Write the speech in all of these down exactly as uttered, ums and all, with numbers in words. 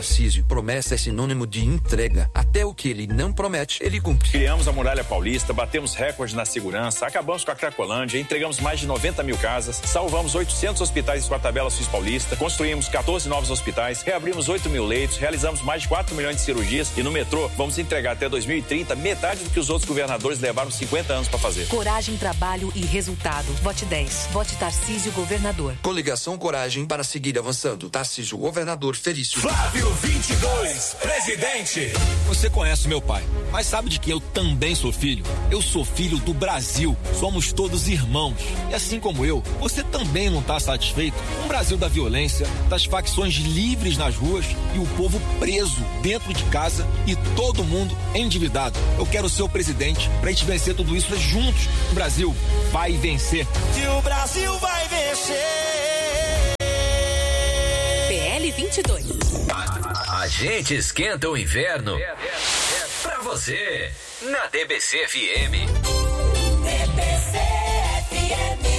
Tarcísio, promessa é sinônimo de entrega. Até o que ele não promete, ele cumpre. Criamos a Muralha Paulista, batemos recordes na segurança, acabamos com a Cracolândia, entregamos mais de noventa mil casas, salvamos oitocentos hospitais com a tabela Suíça Paulista, construímos quatorze novos hospitais, reabrimos oito mil leitos, realizamos mais de quatro milhões de cirurgias e no metrô vamos entregar até dois mil e trinta metade do que os outros governadores levaram cinquenta anos para fazer. Coragem, trabalho e resultado. Vote dez. Vote Tarcísio Governador. Coligação Coragem para seguir avançando. Tarcísio Governador Felício. Flávio vinte e dois, presidente. Você conhece meu pai, mas sabe de que eu também sou filho? Eu sou filho do Brasil. Somos todos irmãos. E assim como eu, você também não está satisfeito com o Brasil da violência, das facções livres nas ruas e o povo preso dentro de casa e todo mundo endividado. Eu quero ser o presidente para a gente vencer tudo isso juntos. O Brasil vai vencer. E o Brasil vai vencer. P L vinte e dois. A, a gente esquenta o inverno pra você na D B C F M. D B C F M.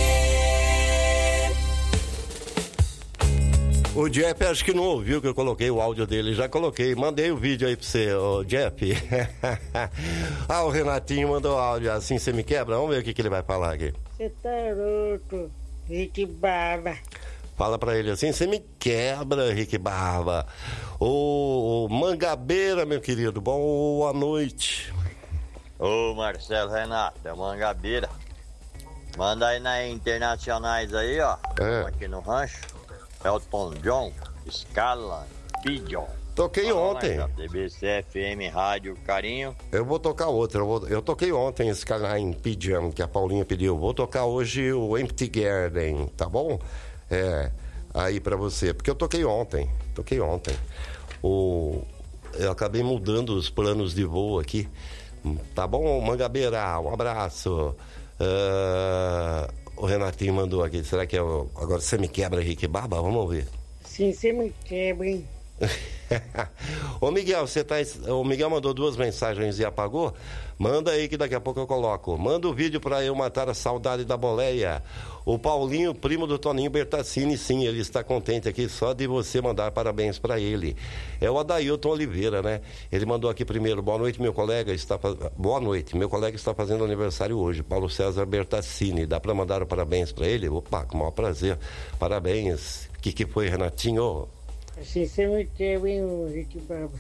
O Jeff acho que não ouviu que eu coloquei o áudio dele, já coloquei, mandei o vídeo aí pra você, ô Jeff. Ah, o Renatinho mandou áudio, assim você me quebra, vamos ver o que, que ele vai falar aqui. Você tá louco, Rick Barba. Fala pra ele assim, você me quebra, Rick Barba. Ô, Mangabeira, meu querido, boa noite. Ô Marcelo Renato, é Mangabeira. Manda aí na Internacionais aí, ó. É. Aqui no rancho. Elton John, Scala, Pigeon. Toquei ontem. D B C F M Rádio Carinho. Eu vou tocar outra. Eu, vou, eu toquei ontem Skyline Pigeon, que a Paulinha pediu. Vou tocar hoje o Empty Garden, tá bom? É, aí pra você. Porque eu toquei ontem. Toquei ontem. O, eu acabei mudando os planos de voo aqui. Tá bom, Mangabeira? Um abraço. Uh, o Renatinho mandou aqui. Será que é o... Agora você me quebra, Rick Barba? Vamos ver. Sim, você me quebra, hein? Ô Miguel, você tá... O Miguel mandou duas mensagens e apagou? Manda aí que daqui a pouco eu coloco. Manda o vídeo pra eu matar a saudade da boleia. O Paulinho, primo do Toninho Bertassini, sim, ele está contente aqui só de você mandar parabéns pra ele. É o Adailton Oliveira, né? Ele mandou aqui primeiro, boa noite, meu colega está faz... boa noite, meu colega está fazendo aniversário hoje, Paulo César Bertassini. Dá pra mandar o parabéns pra ele? Opa, com o maior prazer. Parabéns. O que que foi, Renatinho? Assim você me quebra, hein, o Rick Barba.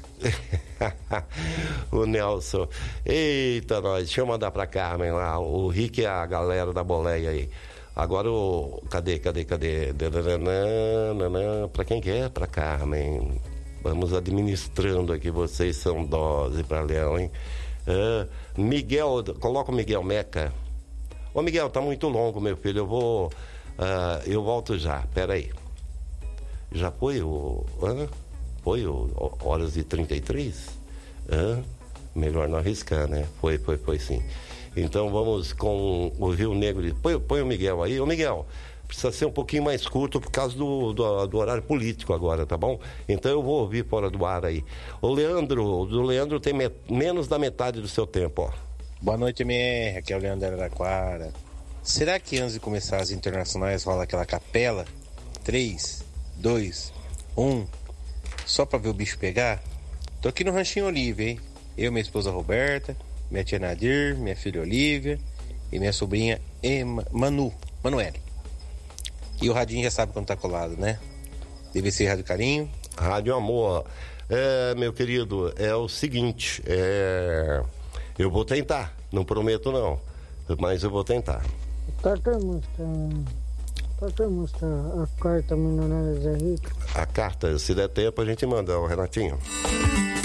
O Nelson. Eita, nós. Deixa eu mandar pra Carmen lá. O Rick é a galera da boleia aí. Agora o... Cadê, cadê, cadê? Pra quem que é? Pra Carmen. Vamos administrando aqui. Vocês são dose pra Leão, hein? Uh, Miguel, coloca o Miguel Meca. Ô Miguel, tá muito longo, meu filho. Eu vou... Uh, eu volto já. Pera aí. Já foi o... Hã? Foi o horas de trinta e três? Hã? Melhor não arriscar, né? Foi, foi, foi sim. Então vamos com o Rio Negro. Põe, põe o Miguel aí. Ô Miguel, precisa ser um pouquinho mais curto por causa do, do, do horário político agora, tá bom? Então eu vou ouvir fora do ar aí. O Leandro, do Leandro tem met, menos da metade do seu tempo, ó. Boa noite, M R. Aqui é o Leandro Araraquara. Será que antes de começar as internacionais rola aquela capela? Três, dois, um, só pra ver o bicho pegar? Tô aqui no Ranchinho Olívia, hein? Eu, minha esposa Roberta, minha tia Nadir, minha filha Olívia e minha sobrinha Ema, Manu, Manuele. E o radinho já sabe quando tá colado, né? D B C Rádio Carinho. Rádio Amor. É, meu querido, é o seguinte, é... eu vou tentar, não prometo não, mas eu vou tentar. Pode mostrar, pode mostrar a carta milionária Zé Rico? A carta, se der tempo a gente manda, o Renatinho.